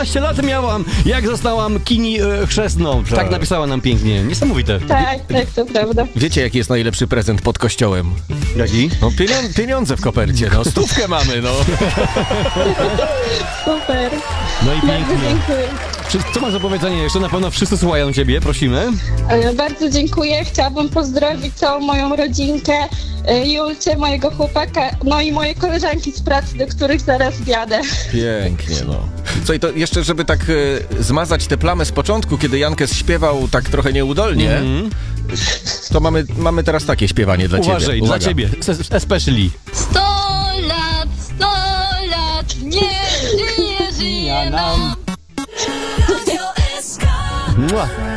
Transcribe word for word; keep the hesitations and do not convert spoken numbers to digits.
osiemnaście lat miałam, jak zostałam kini e, chrzestną. Tak. tak napisała nam pięknie. Niesamowite. Tak, tak, to prawda. Wiecie, jaki jest najlepszy prezent pod kościołem? Jaki? No pieniądze, pieniądze w kopercie, no stówkę mamy, no. Super. No i Bardzo pięknie. dziękuję. Co masz do powiedzenia jeszcze? Na pewno wszyscy słuchają ciebie, prosimy. E, Bardzo dziękuję. Chciałabym pozdrowić całą moją rodzinkę, e, Julcie, mojego chłopaka, no i moje koleżanki z pracy, do których zaraz wjadę. Pięknie, no. Co i to jeszcze, żeby tak e, zmazać tę plamę z początku, kiedy Jankes śpiewał tak trochę nieudolnie, Mhm. to mamy, mamy teraz takie śpiewanie dla Uważaj, ciebie. dla Uwaga. ciebie, es- especially. Sto lat, sto lat, nie żyje, żyje nam. Mua.